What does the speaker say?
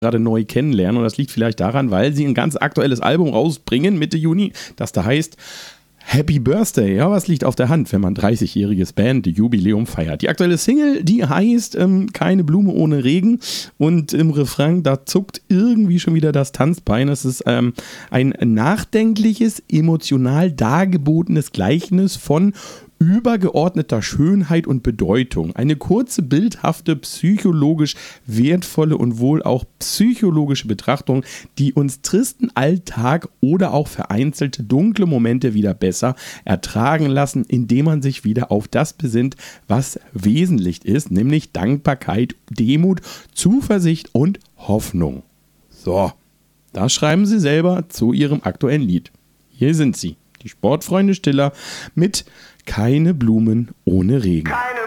gerade neu kennenlernen. Und das liegt vielleicht daran, weil sie ein ganz aktuelles Album rausbringen Mitte Juni, das da heißt Happy Birthday. Ja, was liegt auf der Hand, wenn man 30-jähriges Band-Jubiläum feiert? Die aktuelle Single, die heißt Keine Blume ohne Regen. Und im Refrain, da zuckt irgendwie schon wieder das Tanzbein. Es ist ein nachdenkliches, emotional dargebotenes Gleichnis von übergeordneter Schönheit und Bedeutung. Eine kurze, bildhafte, psychologisch wertvolle und wohl auch psychologische Betrachtung, die uns tristen Alltag oder auch vereinzelte dunkle Momente wieder besser ertragen lassen, indem man sich wieder auf das besinnt, was wesentlich ist, nämlich Dankbarkeit, Demut, Zuversicht und Hoffnung. So, das schreiben sie selber zu ihrem aktuellen Lied. Hier sind sie, die Sportfreunde Stiller mit Keine Blumen ohne Regen. Keine